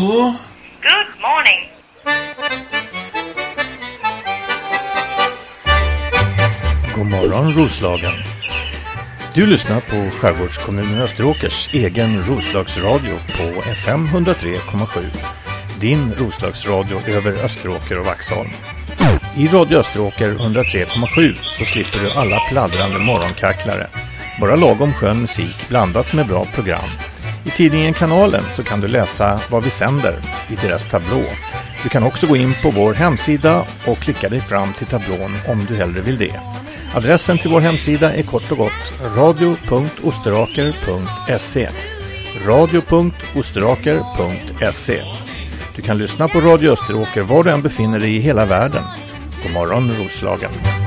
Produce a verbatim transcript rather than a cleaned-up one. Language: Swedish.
på? Good morning. God morgon Roslagen. Du lyssnar på Skärgårdskommunen Österåkers egen Roslagsradio på F M hundra tre komma sju. Din Roslagsradio över Österåker och Vaxholm. I Radio Österåker hundra tre komma sju så slipper du alla pladdrande morgonkacklare. Bara lagom skön musik blandat med bra program. I tidningen Kanalen så kan du läsa vad vi sänder i deras tablå. Du kan också gå in på vår hemsida och klicka dig fram till tablån om du hellre vill det. Adressen till vår hemsida är kort och gott radio punkt osteraker punkt se radio punkt osteraker punkt se. Du kan lyssna på Radio Österåker var du än befinner dig i hela världen. God morgon Roslagen.